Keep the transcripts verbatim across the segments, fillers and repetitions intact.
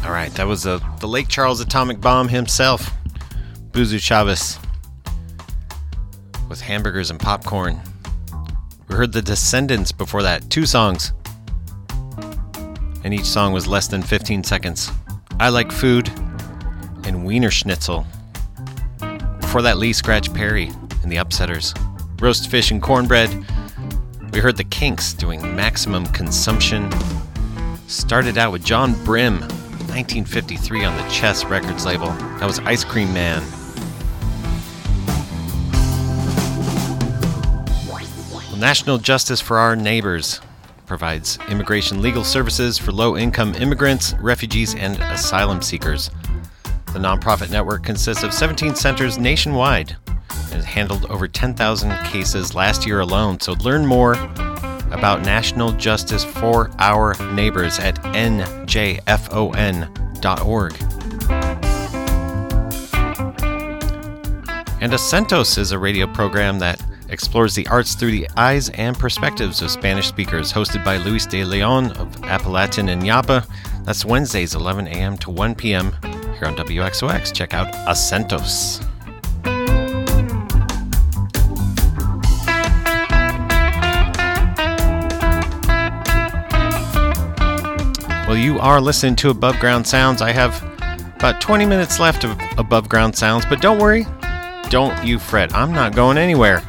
All right, that was uh, the Lake Charles Atomic Bomb himself, Buzu Chavez, with Hamburgers and Popcorn. We heard the Descendants before that, two songs, and each song was less than fifteen seconds. I Like Food and Wiener Schnitzel. Before that, Lee Scratch Perry and the Upsetters, Roast Fish and Cornbread. We heard the Kinks doing Maximum Consumption. Started out with John Brim, nineteen fifty-three on the Chess Records label. That was Ice Cream Man. Well, National Justice for Our Neighbors provides immigration legal services for low-income immigrants, refugees, and asylum seekers. The nonprofit network consists of seventeen centers nationwide and has handled over ten thousand cases last year alone. So learn more about National Justice for Our Neighbors at N J F O N dot org. And Acentos is a radio program that explores the arts through the eyes and perspectives of Spanish speakers, hosted by Luis de Leon of Apalatin and Yapa. That's Wednesdays, eleven a.m. to one p.m. here on W X O X. Check out Acentos. Well, you are listening to Above Ground Sounds. I have about twenty minutes left of Above Ground Sounds, but don't worry. Don't you fret. I'm not going anywhere.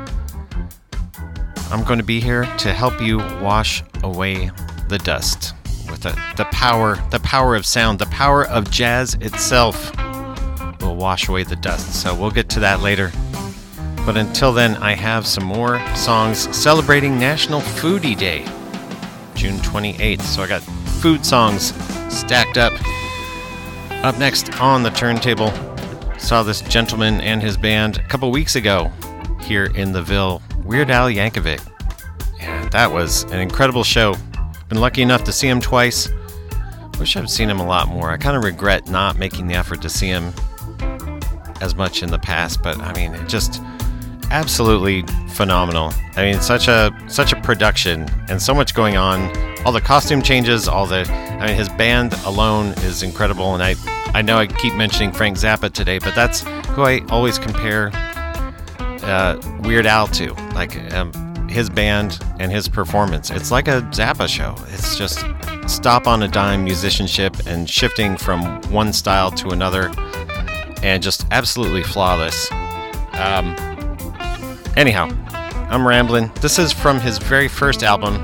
I'm going to be here to help you wash away the dust with the, the power, the power of sound, the power of jazz itself will wash away the dust. So we'll get to that later. But until then, I have some more songs celebrating National Foodie Day, June twenty-eighth. So I got food songs stacked up. Up next on the turntable, saw this gentleman and his band a couple weeks ago here in the Ville, Weird Al Yankovic. And that was an incredible show. Been lucky enough to see him twice. Wish I'd seen him a lot more. I kind of regret not making the effort to see him as much in the past, but I mean, it just absolutely phenomenal. I mean, such a such a production and so much going on. All the costume changes, all the I mean, his band alone is incredible. And I I know I keep mentioning Frank Zappa today, but that's who I always compare uh, Weird Al to. Like um, his band and his performance. It's like a Zappa show. It's just stop on a dime musicianship and shifting from one style to another, and just absolutely flawless. Um, anyhow, I'm rambling. This is from his very first album.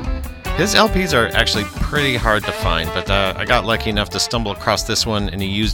His L Ps are actually pretty hard to find, but uh, I got lucky enough to stumble across this one, and he used